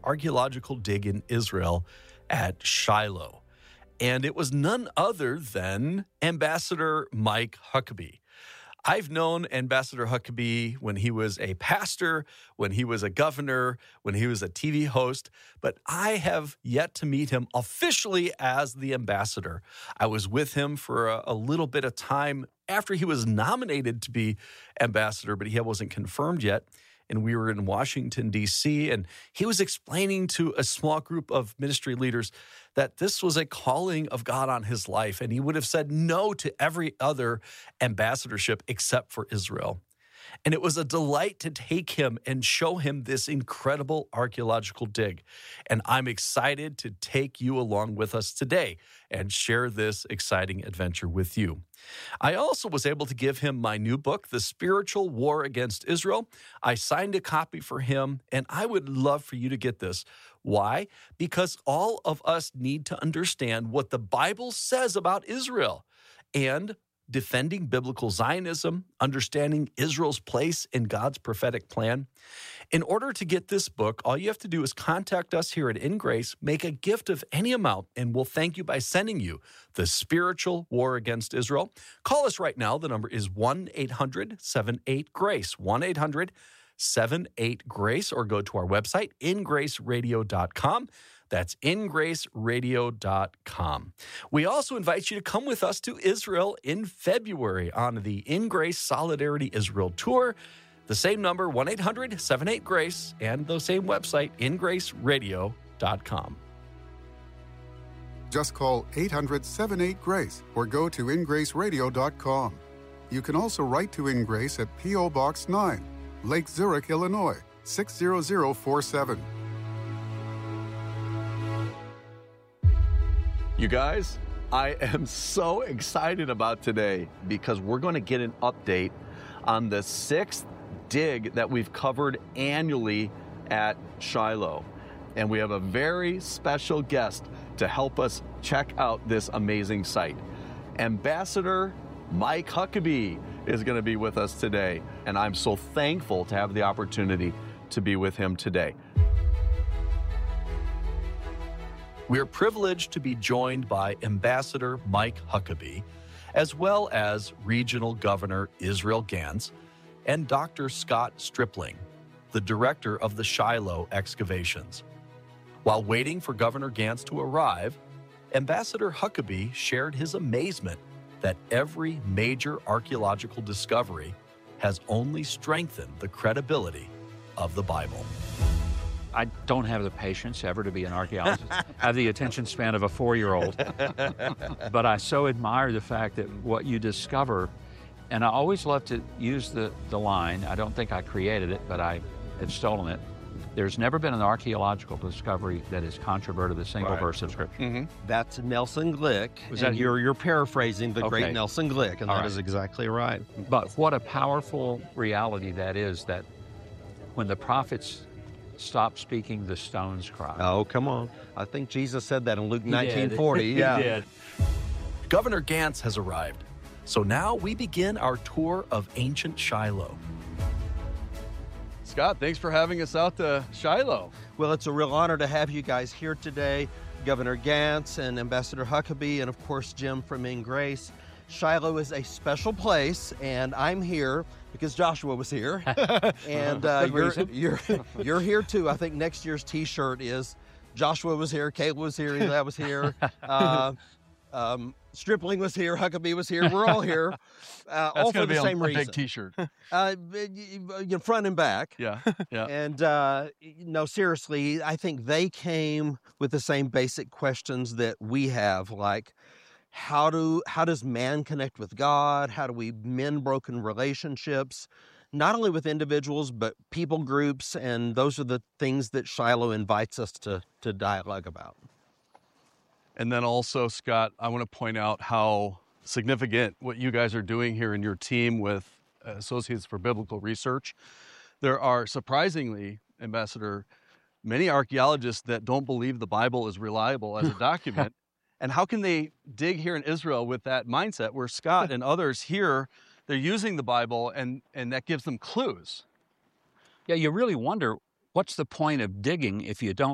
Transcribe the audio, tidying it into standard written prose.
archaeological dig in Israel at Shiloh. And it was none other than Ambassador Mike Huckabee. I've known Ambassador Huckabee when he was a pastor, when he was a governor, when he was a TV host, but I have yet to meet him officially as the ambassador. I was with him for a little bit of time after he was nominated to be ambassador, but he wasn't confirmed yet. And we were in Washington, D.C., and he was explaining to a small group of ministry leaders that this was a calling of God on his life, and he would have said no to every other ambassadorship except for Israel. And it was a delight to take him and show him this incredible archaeological dig. And I'm excited to take you along with us today and share this exciting adventure with you. I also was able to give him my new book, The Spiritual War Against Israel. I signed a copy for him, and I would love for you to get this. Why? Because all of us need to understand what the Bible says about Israel and defending biblical Zionism, understanding Israel's place in God's prophetic plan. In order to get this book, all you have to do is contact us here at In Grace, make a gift of any amount, and we'll thank you by sending you The Spiritual War Against Israel. Call us right now. The number is 1-800-78-GRACE, 1-800-78-GRACE, or go to our website, ingraceradio.com. That's ingraceradio.com. We also invite you to come with us to Israel in February on the In Grace Solidarity Israel Tour. The same number, 1-800-78-GRACE, and the same website, ingraceradio.com. Just call 800-78-GRACE or go to ingraceradio.com. You can also write to In Grace at P.O. Box 9, Lake Zurich, Illinois, 60047. You guys, I am so excited about today because we're going to get an update on the 6th dig that we've covered annually at Shiloh. And we have a very special guest to help us check out this amazing site. Ambassador Mike Huckabee is going to be with us today, and I'm so thankful to have the opportunity to be with him today. We are privileged to be joined by Ambassador Mike Huckabee, as well as Regional Governor Israel Gantz and Dr. Scott Stripling, the director of the Shiloh excavations. While waiting for Governor Gantz to arrive, Ambassador Huckabee shared his amazement that every major archaeological discovery has only strengthened the credibility of the Bible. I don't have the patience ever to be an archaeologist. I have the attention span of a 4-year-old. But I so admire the fact that what you discover, and I always love to use the line, I don't think I created it, but I have stolen it. There's never been an archaeological discovery that has controverted a single verse of Scripture. Mm-hmm. That's Nelson Glick. Was that you're paraphrasing the great Nelson Glick, and All that right. is exactly right. But what a powerful reality that is, that when the prophets stop speaking, the stones cry. Oh, come on. I think Jesus said that in Luke 19:40. Yeah. He did. Governor Gantz has arrived, so now we begin our tour of ancient Shiloh. Scott, thanks for having us out to Shiloh. Well, it's a real honor to have you guys here today. Governor Gantz and Ambassador Huckabee, and of course, Jim from In Grace. Shiloh is a special place, and I'm here because Joshua was here. And you're here too. I think next year's T-shirt is Joshua was here, Caleb was here, Eli was here, Stripling was here, Huckabee was here. We're all here, all for the same reason. Big T-shirt. Front and back. Yeah. And no, seriously, I think they came with the same basic questions that we have, like, how does man connect with God? How do we mend broken relationships, not only with individuals, but people groups? And those are the things that Shiloh invites us to dialogue about. And then also, Scott, I want to point out how significant what you guys are doing here in your team with Associates for Biblical Research. There are, surprisingly, Ambassador, many archaeologists that don't believe the Bible is reliable as a document. And how can they dig here in Israel with that mindset where Scott and others here, they're using the Bible and that gives them clues? Yeah, you really wonder, what's the point of digging if you don't